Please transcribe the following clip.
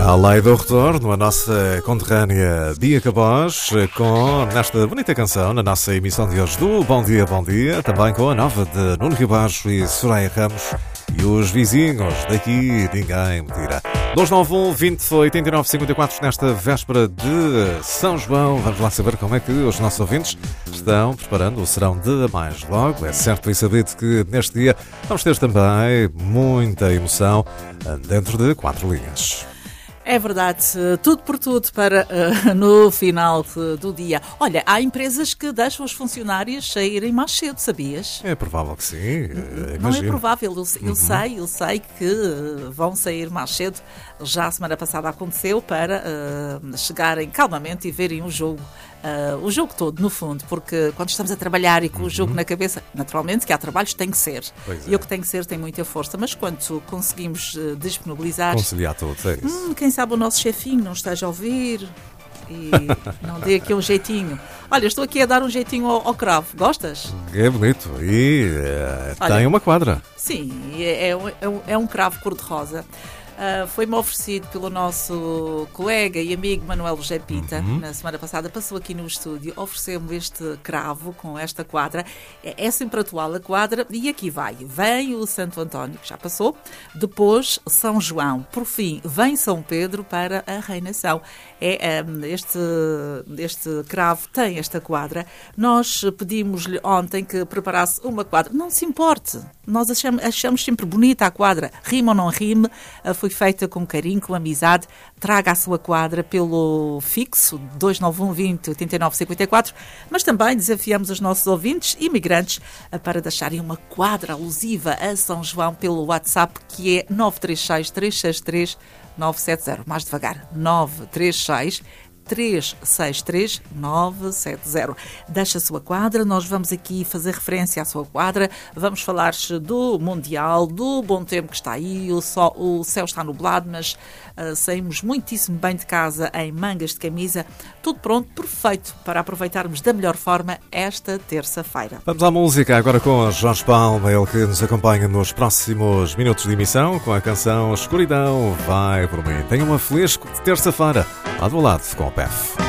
A lei do retorno, a nossa conterrânea Bia Cabós, com nesta bonita canção, na nossa emissão de hoje do Bom Dia, Bom Dia, também com a nova de Nuno Ribacho e Soraya Ramos e os vizinhos daqui, ninguém me tira. 291 20 89 54 nesta véspera de São João. Vamos lá saber como é que os nossos ouvintes estão preparando o serão de mais logo. É certo e sabido que neste dia vamos ter também muita emoção dentro de 4 linhas. É verdade, tudo por tudo para no final do dia. Olha, há empresas que deixam os funcionários saírem mais cedo, sabias? É provável que sim, Não é provável, eu sei que vão sair mais cedo. Já a semana passada aconteceu para chegarem calmamente e verem o jogo todo, no fundo, porque quando estamos a trabalhar e com o jogo na cabeça, naturalmente que há trabalhos tem que ser. E o que tem que ser tem muita força, mas quando conseguimos disponibilizar... Conciliar tudo, é isso. Quem sabe o nosso chefinho não esteja a ouvir e não dê aqui um jeitinho. Olha, estou aqui a dar um jeitinho ao cravo, gostas? É bonito e tem uma quadra. Sim, é um cravo cor-de-rosa. Foi-me oferecido pelo nosso colega e amigo Manuel José Pita, na semana passada, passou aqui no estúdio, ofereceu-me este cravo com esta quadra. É sempre atual a quadra e aqui vai. Vem o Santo António, que já passou, depois São João, por fim vem São Pedro para a Reinação. Este cravo tem esta quadra. Nós pedimos-lhe ontem que preparasse uma quadra. Não se importe, nós achamos sempre bonita a quadra, rima ou não rime, foi feita com carinho, com amizade. Traga a sua quadra pelo fixo 291 20 89 54, mas também desafiamos os nossos ouvintes imigrantes para deixarem uma quadra alusiva a São João pelo WhatsApp, que é 936 363 970. Mais devagar, 936 363 970. Deixa a sua quadra, nós vamos aqui fazer referência à sua quadra, vamos falar do Mundial, do bom tempo que está aí, o céu está nublado, mas saímos muitíssimo bem de casa em mangas de camisa, tudo pronto, perfeito para aproveitarmos da melhor forma esta terça-feira. Vamos à música agora com Jorge Palma, ele que nos acompanha nos próximos minutos de emissão com a canção Escuridão Vai Por Mim. Tenha uma feliz terça-feira, lado a lado com o PEF.